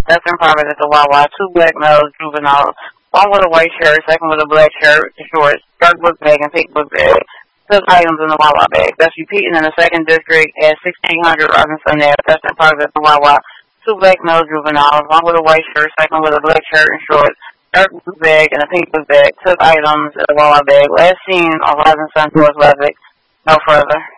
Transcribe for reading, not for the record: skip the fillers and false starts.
That's in progress at the Wawa. Two black males, juveniles. One with a white shirt, second with a black shirt, shorts, dark book bag, and pink book bag. Took items in the Wawa bag. That's repeating in the second district at 1600 Robinson Ave. That's in progress at the Wawa. Two black male juveniles. One with a white shirt, second with a black shirt and shorts, dark book bag, and a pink book bag. Took items in the Wawa bag. Last seen on Robinson towards Levick. No further.